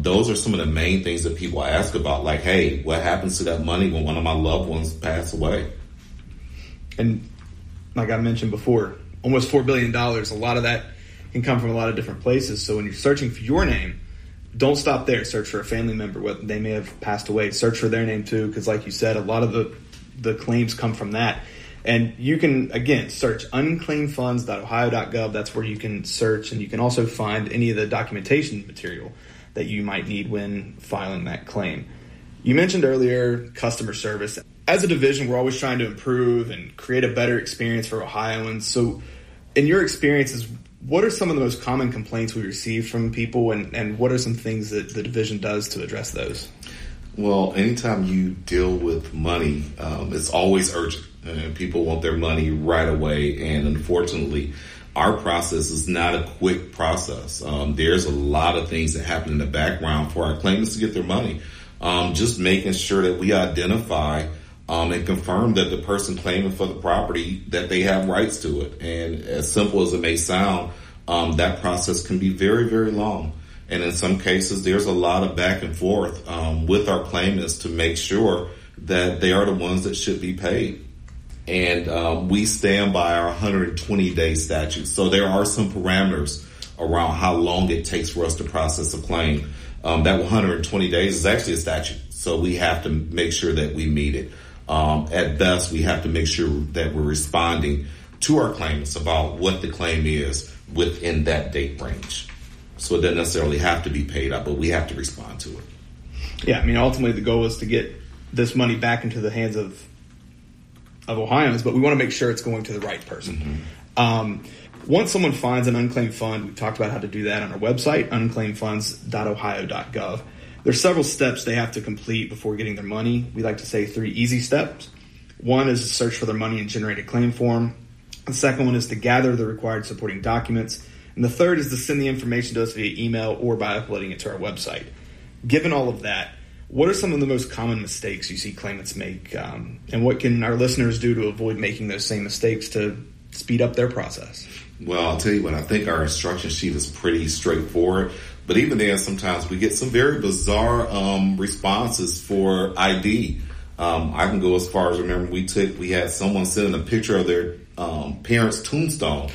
those are some of the main things that people ask about, like, hey, what happens to that money when one of my loved ones pass away? And like I mentioned before, almost $4 billion, a lot of that can come from a lot of different places. So when you're searching for your name, don't stop there. Search for a family member. What they may have passed away. Search for their name too, because like you said, a lot of the claims come from that. And you can, again, search unclaimed.ohio.gov. That's where you can search, and you can also find any of the documentation material that you might need when filing that claim. You mentioned earlier customer service. As a division, we're always trying to improve and create a better experience for Ohioans. So in your experiences, what are some of the most common complaints we receive from people, and what are some things that the division does to address those? Well, anytime you deal with money, it's always urgent. People want their money right away, and unfortunately, our process is not a quick process. There's a lot of things that happen in the background for our claimants to get their money. Just making sure that we identify and confirm that the person claiming for the property, that they have rights to it. And as simple as it may sound, that process can be very, very long. And in some cases, there's a lot of back and forth with our claimants to make sure that they are the ones that should be paid. And we stand by our 120-day statute. So there are some parameters around how long it takes for us to process a claim. That 120 days is actually a statute. So we have to make sure that we meet it. At best, we have to make sure that we're responding to our claimants about what the claim is within that date range. So it doesn't necessarily have to be paid out, but we have to respond to it. Yeah, I mean, ultimately the goal is to get this money back into the hands of Ohioans, but we want to make sure it's going to the right person. Mm-hmm. Once someone finds an unclaimed fund, we talked about how to do that on our website, unclaimedfunds.ohio.gov. There's several steps they have to complete before getting their money. We like to say 3 easy steps. One is to search for their money and generate a claim form. The second one is to gather the required supporting documents. And the third is to send the information to us via email or by uploading it to our website. Given all of that, what are some of the most common mistakes you see claimants make? And what can our listeners do to avoid making those same mistakes to speed up their process? Well, I'll tell you what, I think our instruction sheet is pretty straightforward. But even then, sometimes we get some very bizarre responses for ID. I can go as far as remember we had someone sending a picture of their parents' tombstone,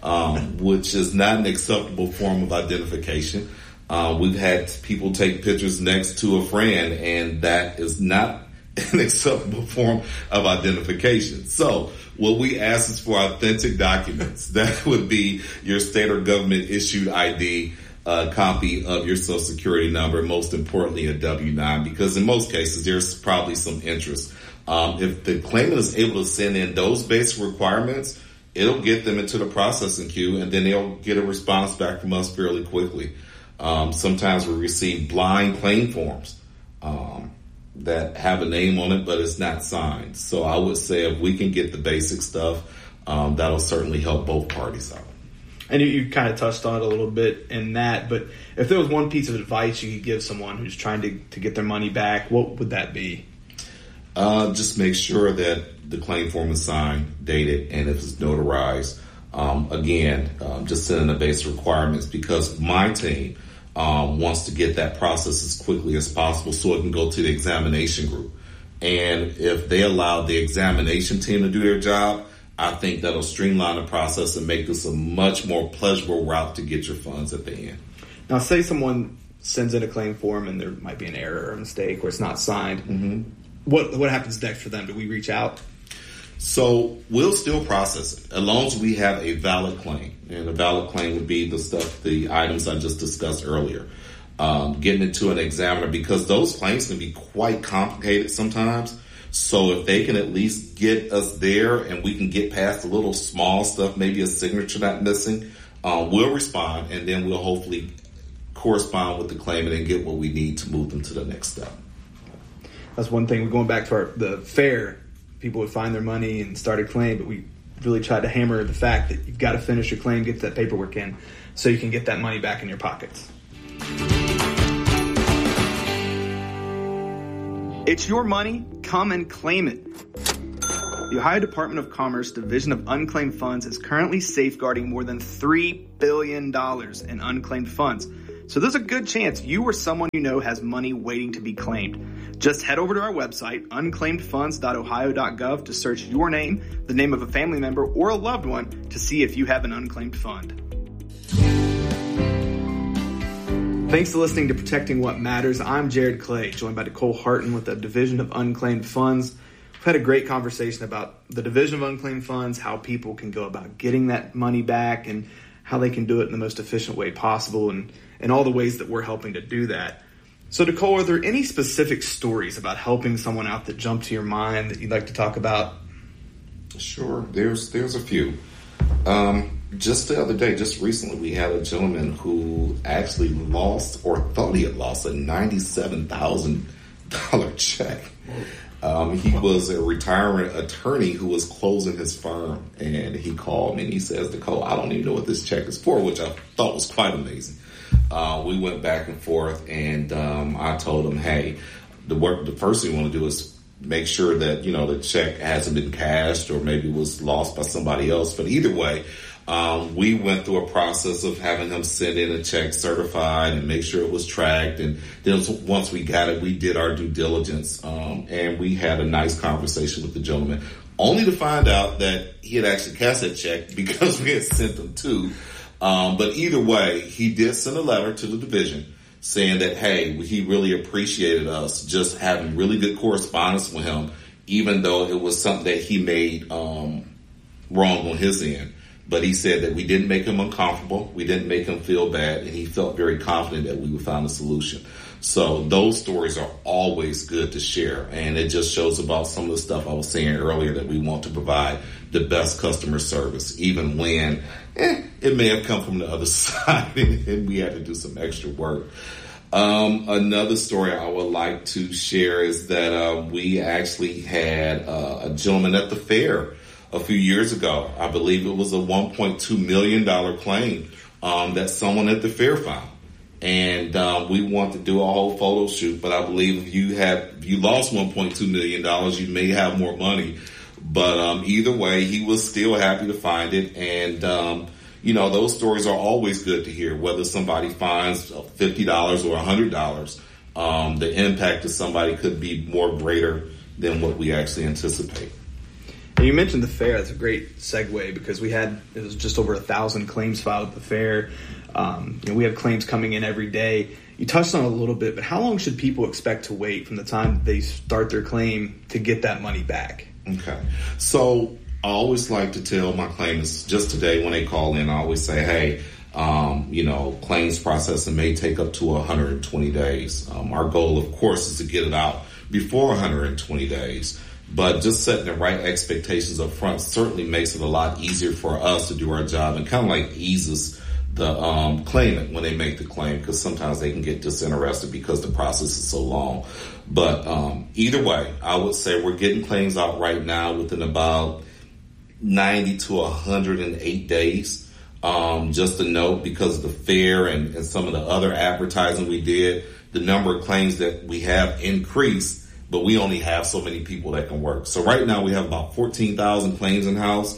which is not an acceptable form of identification. We've had people take pictures next to a friend, and that is not an acceptable form of identification. So what we ask is for authentic documents. That would be your state or government issued ID, a copy of your Social Security number, most importantly a W-9, because in most cases there's probably some interest. If the claimant is able to send in those basic requirements, it'll get them into the processing queue, and then they'll get a response back from us fairly quickly. Sometimes we receive blind claim forms that have a name on it, but it's not signed. So I would say if we can get the basic stuff, that'll certainly help both parties out. And you kind of touched on it a little bit in that, but if there was one piece of advice you could give someone who's trying to get their money back, what would that be? Just make sure that the claim form is signed, dated, and if it's notarized. Just send in the basic requirements, because my team wants to get that process as quickly as possible so it can go to the examination group. And if they allow the examination team to do their job, I think that'll streamline the process and make this a much more pleasurable route to get your funds at the end. Now, say someone sends in a claim form and there might be an error or a mistake or it's not signed. Mm-hmm. What happens next for them? Do we reach out? So we'll still process it as long as we have a valid claim. And a valid claim would be the items I just discussed earlier. Getting it to an examiner, because those claims can be quite complicated sometimes. So if they can at least get us there and we can get past the little small stuff, maybe a signature not missing, we'll respond, and then we'll hopefully correspond with the claimant and get what we need to move them to the next step. That's one thing. We're going back to the fair. People would find their money and start a claim, but we really tried to hammer the fact that you've got to finish your claim, get that paperwork in, so you can get that money back in your pockets. It's your money. Come and claim it. The Ohio Department of Commerce Division of Unclaimed Funds is currently safeguarding more than $3 billion in unclaimed funds. So there's a good chance you or someone you know has money waiting to be claimed. Just head over to our website, unclaimedfunds.ohio.gov, to search your name, the name of a family member, or a loved one to see if you have an unclaimed fund. Thanks for listening to Protecting What Matters. I'm Jared Clay, joined by Nicole Harton with the Division of Unclaimed Funds. We've had a great conversation about the Division of Unclaimed Funds, how people can go about getting that money back, and how they can do it in the most efficient way possible, and all the ways that we're helping to do that. So, Nicole, are there any specific stories about helping someone out that jump to your mind that you'd like to talk about? Sure. There's a few. Just the other day, just recently, we had a gentleman who actually lost, or thought he had lost, a $97,000 check. He was a retiring attorney who was closing his firm, and he called me and he says, Nicole, I don't even know what this check is for, which I thought was quite amazing. We went back and forth, and I told him, hey, the first thing you want to do is make sure that, the check hasn't been cashed or maybe was lost by somebody else. But either way, we went through a process of having him send in a check certified and make sure it was tracked. And then once we got it, we did our due diligence, and we had a nice conversation with the gentleman, only to find out that he had actually cashed that check because we had sent them to. But either way, he did send a letter to the division saying that, hey, he really appreciated us just having really good correspondence with him, even though it was something that he made wrong on his end. But he said that we didn't make him uncomfortable, we didn't make him feel bad, and he felt very confident that we would find a solution. So those stories are always good to share, and it just shows about some of the stuff I was saying earlier, that we want to provide the best customer service, even when it may have come from the other side and we had to do some extra work. Another story I would like to share is that we actually had a gentleman at the fair a few years ago. I believe it was a $1.2 million claim that someone at the fair filed. And we want to do a whole photo shoot, but I believe if you lost $1.2 million, you may have more money. But either way, he was still happy to find it. And, those stories are always good to hear, whether somebody finds $50 or $100. The impact to somebody could be more greater than what we actually anticipate. And you mentioned the fair. That's a great segue, because it was just over 1,000 claims filed at the fair. We have claims coming in every day. You touched on it a little bit, but how long should people expect to wait from the time they start their claim to get that money back? Okay. So I always like to tell my claimants, just today when they call in, I always say, hey, claims processing may take up to 120 days. Our goal, of course, is to get it out before 120 days. But just setting the right expectations up front certainly makes it a lot easier for us to do our job, and kind of like eases the claimant when they make the claim, because sometimes they can get disinterested because the process is so long. But either way, I would say we're getting claims out right now within about 90 to 108 days. Just to note, because of the fair and some of the other advertising we did, the number of claims that we have increased, but we only have so many people that can work. So right now we have about 14,000 claims in-house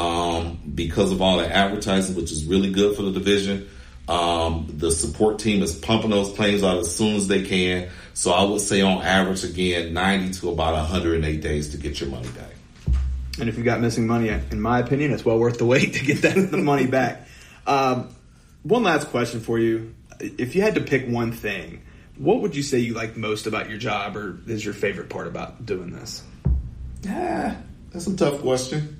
because of all the advertising, which is really good for the division. The support team is pumping those claims out as soon as they can. So I would say on average, again, 90 to about 108 days to get your money back. And if you've got missing money, in my opinion, it's well worth the wait to get the money back. One last question for you. If you had to pick one thing, what would you say you like most about your job, or is your favorite part about doing this? That's a tough question.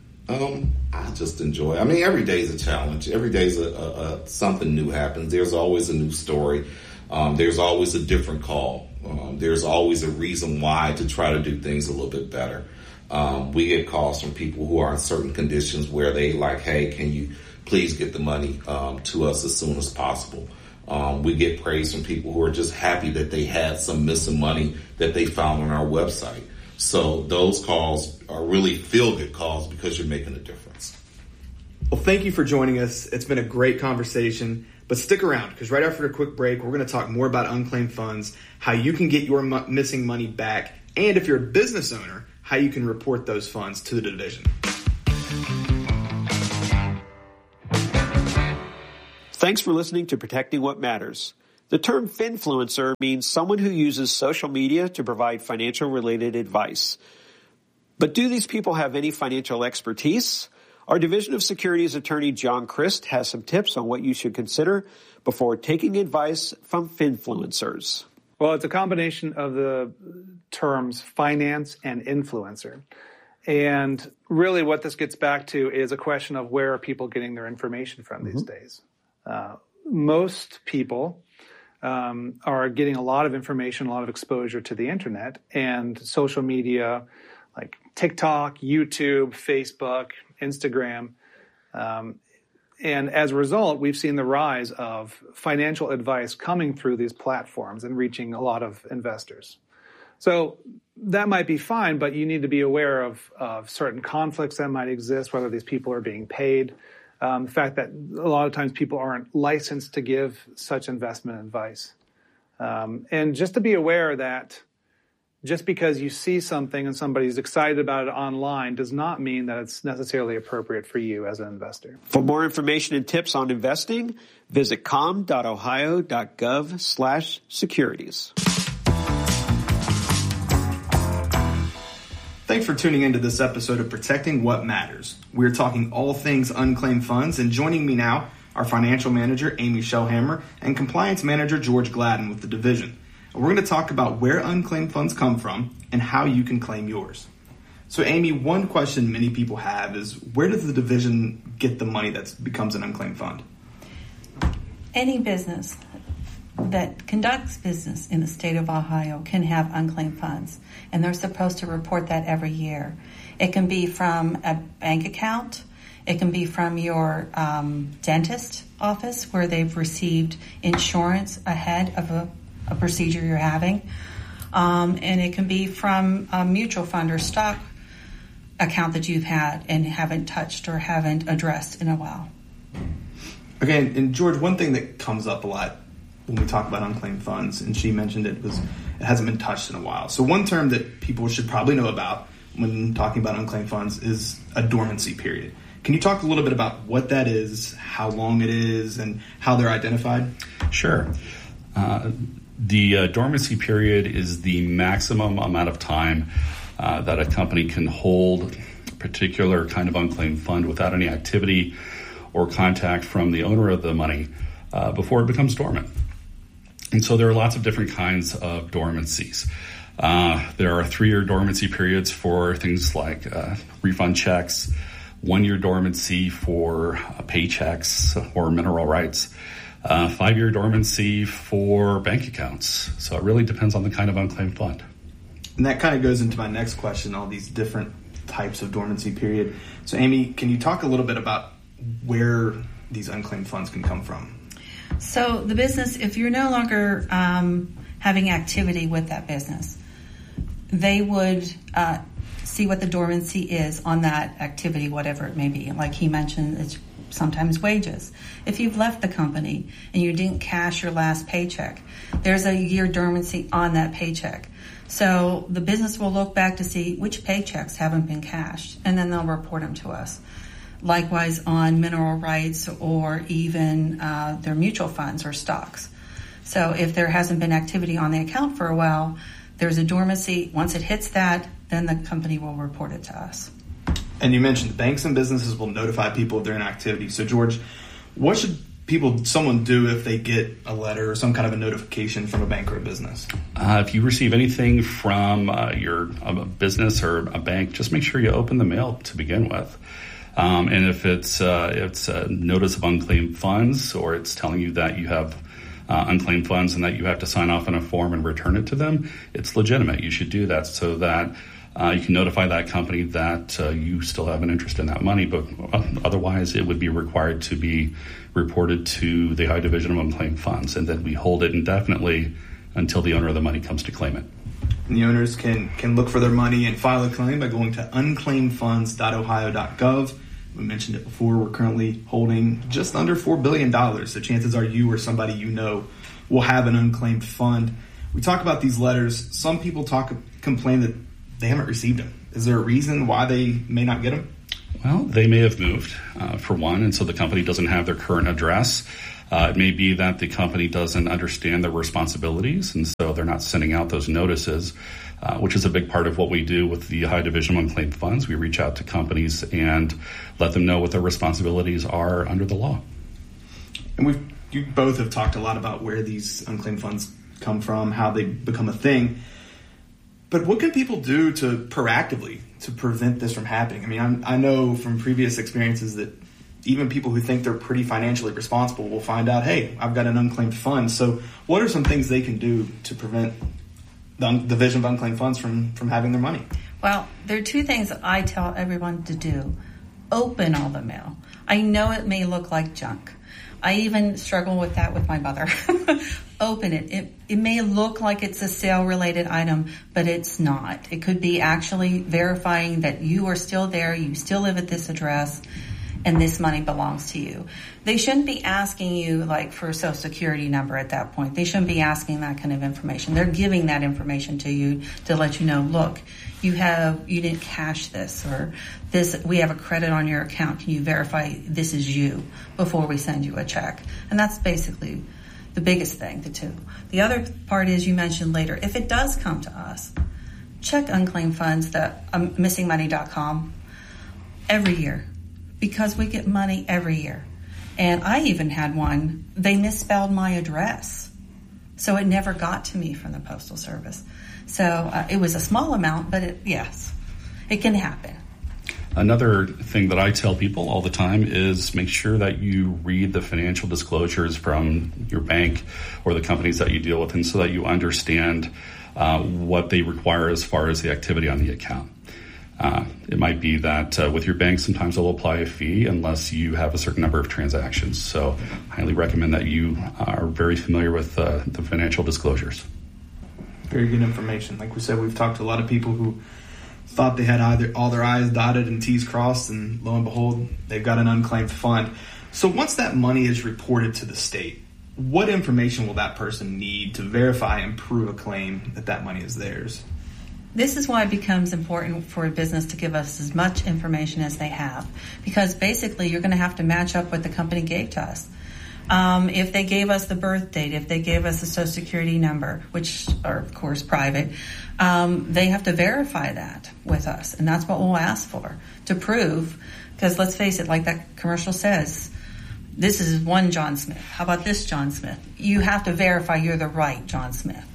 I just enjoy it. I mean, every day is a challenge. Every day is something new happens. There's always a new story. There's always a different call. There's always a reason why to try to do things a little bit better. We get calls from people who are in certain conditions where they like, hey, can you please get the money to us as soon as possible? We get praise from people who are just happy that they had some missing money that they found on our website. So those calls are really feel-good calls because you're making a difference. Well, thank you for joining us. It's been a great conversation. But stick around, because right after a quick break, we're going to talk more about unclaimed funds, how you can get your missing money back, and if you're a business owner, how you can report those funds to the division. Thanks for listening to Protecting What Matters. The term finfluencer means someone who uses social media to provide financial-related advice. But do these people have any financial expertise? Our Division of Securities attorney John Christ has some tips on what you should consider before taking advice from finfluencers. Well, it's a combination of the terms finance and influencer. And really what this gets back to is a question of where are people getting their information from these days. Most people are getting a lot of information, a lot of exposure to the internet and social media like TikTok, YouTube, Facebook, Instagram. And as a result, we've seen the rise of financial advice coming through these platforms and reaching a lot of investors. So that might be fine, but you need to be aware of certain conflicts that might exist, whether these people are being paid. The fact that a lot of times people aren't licensed to give such investment advice. And just to be aware that just because you see something and somebody's excited about it online does not mean that it's necessarily appropriate for you as an investor. For more information and tips on investing, visit com.ohio.gov/securities. Thanks for tuning into this episode of Protecting What Matters. We're talking all things unclaimed funds, and joining me now are financial manager Amy Shellhammer and compliance manager George Gladden with the division. We're going to talk about where unclaimed funds come from and how you can claim yours. So, Amy, one question many people have is, where does the division get the money that becomes an unclaimed fund? Any business that conducts business in the state of Ohio can have unclaimed funds, and they're supposed to report that every year. It can be from a bank account. It can be from your dentist office where they've received insurance ahead of a procedure you're having. And it can be from a mutual fund or stock account that you've had and haven't touched or haven't addressed in a while. Okay, and George, one thing that comes up a lot when we talk about unclaimed funds, and she mentioned it, was it hasn't been touched in a while. So one term that people should probably know about when talking about unclaimed funds is a dormancy period. Can you talk a little bit about what that is, how long it is, and how they're identified? Sure. The dormancy period is the maximum amount of time that a company can hold a particular kind of unclaimed fund without any activity or contact from the owner of the money before it becomes dormant. And so there are lots of different kinds of dormancies. There are 3-year dormancy periods for things like refund checks, 1-year dormancy for paychecks or mineral rights, 5-year dormancy for bank accounts. So it really depends on the kind of unclaimed fund. And that kind of goes into my next question, all these different types of dormancy period. So Amy, can you talk a little bit about where these unclaimed funds can come from? So the business, if you're no longer having activity with that business, they would see what the dormancy is on that activity, whatever it may be. Like he mentioned, it's sometimes wages. If you've left the company and you didn't cash your last paycheck, there's a year dormancy on that paycheck. So the business will look back to see which paychecks haven't been cashed, and then they'll report them to us. Likewise on mineral rights or even their mutual funds or stocks. So if there hasn't been activity on the account for a while, there's a dormancy. Once it hits that, then the company will report it to us. And you mentioned banks and businesses will notify people of their inactivity. So George, what should someone do if they get a letter or some kind of a notification from a bank or a business? If you receive anything from your business or a bank, just make sure you open the mail to begin with. And if it's a notice of unclaimed funds, or it's telling you that you have unclaimed funds and that you have to sign off on a form and return it to them, it's legitimate. You should do that so that you can notify that company that you still have an interest in that money, but otherwise it would be required to be reported to the Ohio Division of Unclaimed Funds, and then we hold it indefinitely until the owner of the money comes to claim it. And the owners can look for their money and file a claim by going to unclaimedfunds.ohio.gov. We mentioned it before. We're currently holding just under $4 billion. So chances are you or somebody you know will have an unclaimed fund. We talk about these letters. Some people complain that they haven't received them. Is there a reason why they may not get them? Well, they may have moved, for one, and so the company doesn't have their current address. It may be that the company doesn't understand their responsibilities, and so they're not sending out those notices, which is a big part of what we do with the Ohio Division of Unclaimed Funds. We reach out to companies and let them know what their responsibilities are under the law. And you both have talked a lot about where these unclaimed funds come from, how they become a thing. But what can people do to proactively to prevent this from happening? I mean, I know from previous experiences that even people who think they're pretty financially responsible will find out, hey, I've got an unclaimed fund. So what are some things they can do to prevent the Division of Unclaimed Funds from having their money? Well, there are two things that I tell everyone to do. Open all the mail. I know it may look like junk. I even struggle with that with my mother. Open it. It may look like it's a sale-related item, but it's not. It could be actually verifying that you are still there, you still live at this address, and this money belongs to you. They shouldn't be asking you like for a Social Security number at that point. They shouldn't be asking that kind of information. They're giving that information to you to let you know, look, you didn't cash this, or this, we have a credit on your account. Can you verify this is you before we send you a check? And that's basically the biggest thing to do. The other part is, you mentioned later, if it does come to us, check unclaimed funds, missingmoney.com every year, because we get money every year. And I even had one, they misspelled my address, so it never got to me from the Postal Service. So it was a small amount, but yes, it can happen. Another thing that I tell people all the time is make sure that you read the financial disclosures from your bank or the companies that you deal with, and so that you understand what they require as far as the activity on the account. It might be that with your bank, sometimes they'll apply a fee unless you have a certain number of transactions. So I highly recommend that you are very familiar with the financial disclosures. Very good information. Like we said, we've talked to a lot of people who thought they had either all their I's dotted and T's crossed, and lo and behold, they've got an unclaimed fund. So once that money is reported to the state, what information will that person need to verify and prove a claim that money is theirs? This is why it becomes important for a business to give us as much information as they have, because basically you're going to have to match up what the company gave to us. If they gave us the birth date, if they gave us a Social Security number, which are, of course, private, they have to verify that with us. And that's what we'll ask for, to prove, because let's face it, like that commercial says, this is one John Smith. How about this John Smith? You have to verify you're the right John Smith.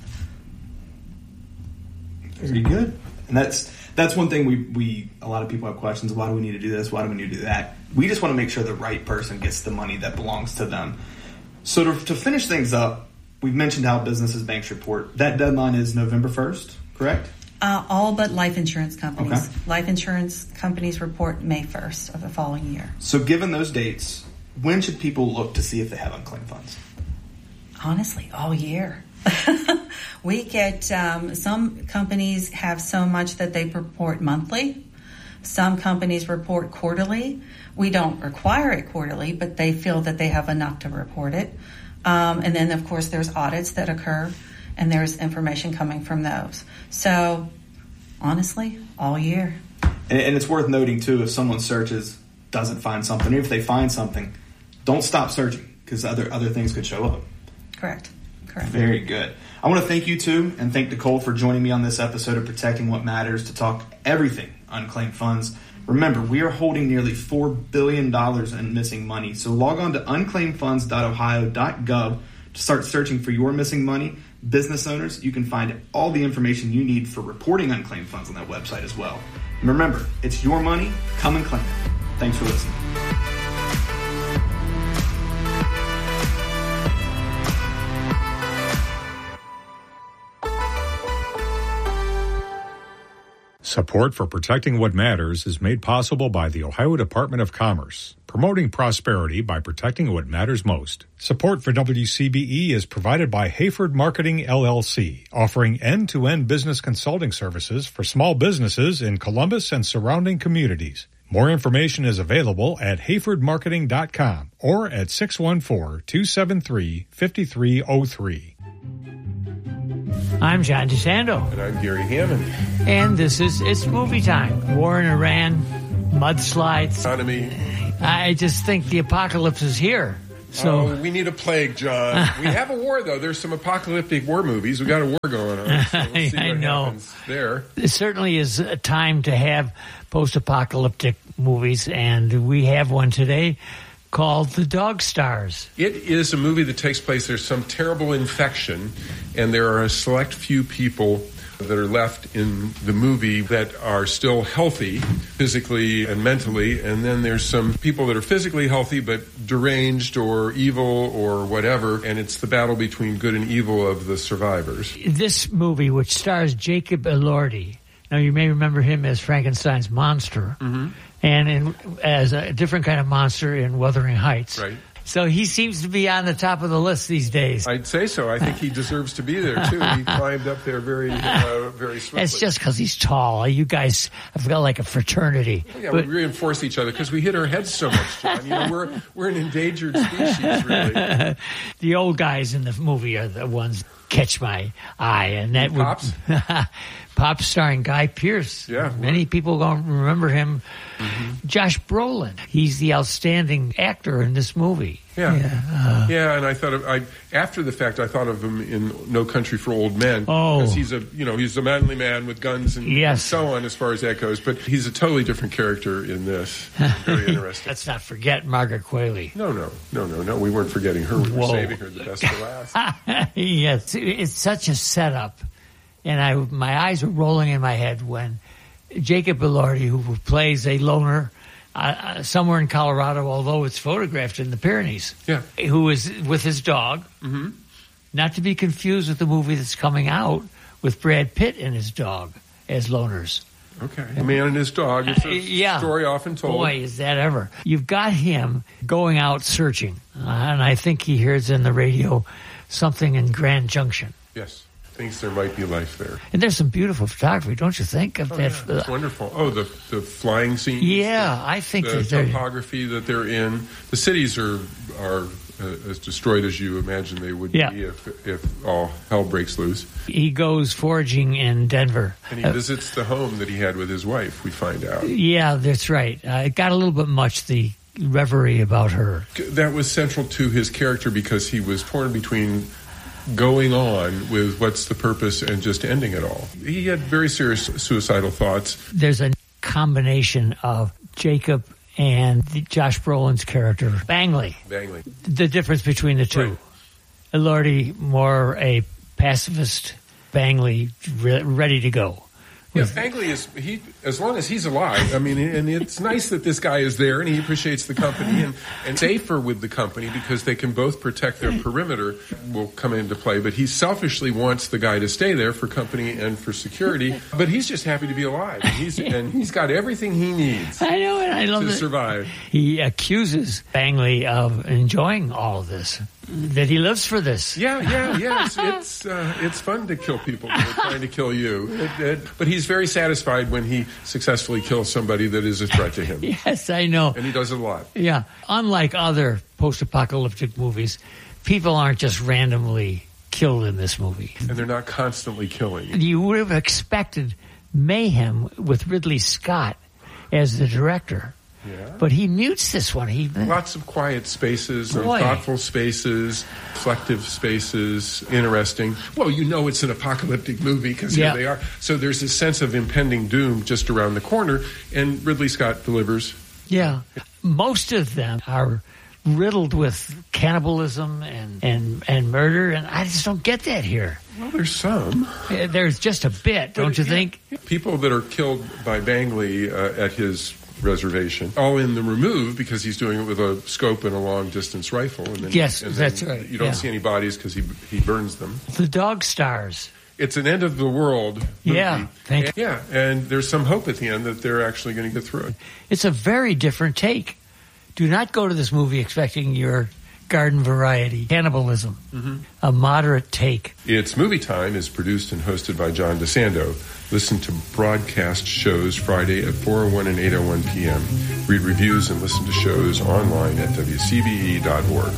Very good. And that's one thing we a lot of people have questions. Why do we need to do this? Why do we need to do that? We just want to make sure the right person gets the money that belongs to them. So to finish things up, we've mentioned how businesses, banks report. That deadline is November 1st, correct? All but life insurance companies. Okay. Life insurance companies report May 1st of the following year. So given those dates, when should people look to see if they have unclaimed funds? Honestly, all year. We get, some companies have so much that they report monthly. Some companies report quarterly. We don't require it quarterly, but they feel that they have enough to report it. And then, of course, there's audits that occur, and there's information coming from those. So, honestly, all year. And it's worth noting, too, if someone searches, doesn't find something, or if they find something, don't stop searching, because other things could show up. Correct. Very good. I want to thank you, too, and thank Nicole for joining me on this episode of Protecting What Matters to talk everything unclaimed funds. Remember, we are holding nearly $4 billion in missing money, so log on to unclaimedfunds.ohio.gov to start searching for your missing money. Business owners, you can find all the information you need for reporting unclaimed funds on that website as well. And remember, it's your money. Come and claim it. Thanks for listening. Support for Protecting What Matters is made possible by the Ohio Department of Commerce, promoting prosperity by protecting what matters most. Support for WCBE is provided by Hayford Marketing, LLC, offering end-to-end business consulting services for small businesses in Columbus and surrounding communities. More information is available at hayfordmarketing.com or at 614-273-5303. I'm John DeSando. And I'm Gary Hammond. And this is It's Movie Time. War in Iran, mudslides. Economy. I just think the apocalypse is here. So we need a plague, John. We have a war, though. There's some apocalyptic war movies. We got a war going on. So we'll see what happens there. It certainly is a time to have post-apocalyptic movies, and we have one today called The Dog Stars. It is a movie that takes place. There's some terrible infection, and there are a select few people that are left in the movie that are still healthy physically and mentally, and then there's some people that are physically healthy but deranged or evil or whatever, and it's the battle between good and evil of the survivors. This movie, which stars Jacob Elordi, now you may remember him as Frankenstein's monster, and as a different kind of monster in Wuthering Heights. Right. So he seems to be on the top of the list these days. I'd say so. I think he deserves to be there, too. He climbed up there very swiftly. It's just because he's tall. You guys have got like a fraternity. Yeah, we reinforce each other because we hit our heads so much, John. You know, we're an endangered species, really. The old guys in the movie are the ones catch my eye, and that Pops? Pops starring Guy Pearce. Yeah, many people don't remember him. Josh Brolin, he's the outstanding actor in this movie. Yeah, and I thought after the fact, I thought of him in No Country for Old Men. Because he's a manly man with guns and so on as far as that goes. But he's a totally different character in this. Very interesting. Let's not forget Margaret Qualley. No. We weren't forgetting her. We were saving her the best for last. Yes, it's such a setup. And my eyes were rolling in my head when Jacob Elordi, who plays a loner somewhere in Colorado, although it's photographed in the Pyrenees, who is with his dog, not to be confused with the movie that's coming out with Brad Pitt and his dog as loners. Okay. A Man and His Dog. It's a story often told. Boy, is that ever. You've got him going out searching, and I think he hears in the radio something in Grand Junction. Yes. Thinks there might be life there. And there's some beautiful photography, don't you think? Of that? Yeah, it's wonderful. Oh, the flying scenes. Yeah, I think the topography that they're in. The cities are as destroyed as you imagine they would be if all hell breaks loose. He goes foraging in Denver. And he visits the home that he had with his wife, we find out. Yeah, that's right. It got a little bit much, the reverie about her. That was central to his character because he was torn between going on with what's the purpose and just ending it all. He had very serious suicidal thoughts. There's a combination of Jacob and Josh Brolin's character, Bangley. The difference between the two. Right. Elordi, more a pacifist, Bangley, ready to go. Yeah, Bangley is as long as he's alive. I mean, and it's nice that this guy is there and he appreciates the company and safer with the company because they can both protect their perimeter will come into play. But he selfishly wants the guy to stay there for company and for security. But he's just happy to be alive. And he's got everything he needs. I know, and I love to survive. He accuses Bangley of enjoying all of this. That he lives for this. Yeah. It's fun to kill people that are trying to kill you. But he's very satisfied when he successfully kills somebody that is a threat to him. Yes, I know. And he does it a lot. Yeah. Unlike other post-apocalyptic movies, people aren't just randomly killed in this movie. And they're not constantly killing. You would have expected mayhem with Ridley Scott as the director. Yeah. But he mutes this one. Lots of quiet spaces, thoughtful spaces, reflective spaces, interesting. Well, you know it's an apocalyptic movie because here they are. So there's this sense of impending doom just around the corner, and Ridley Scott delivers. Yeah. Most of them are riddled with cannibalism and murder, and I just don't get that here. Well, there's some. There's just a bit, don't you think? People that are killed by Bangley at his reservation, all in the remove because he's doing it with a scope and a long-distance rifle. And then, that's right. You don't see any bodies because he burns them. The Dog Stars. It's an end of the world movie. Yeah, thank you. Yeah, and there's some hope at the end that they're actually going to get through it. It's a very different take. Do not go to this movie expecting your garden variety cannibalism. A moderate take. It's Movie Time is produced and hosted by John DeSando. Listen to broadcast shows Friday at 4:01 and 8:01 p.m. Read reviews and listen to shows online at WCBE.org.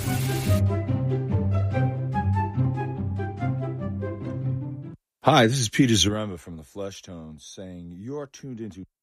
Hi, this is Peter Zaremba from the Flesh Tones saying you're tuned into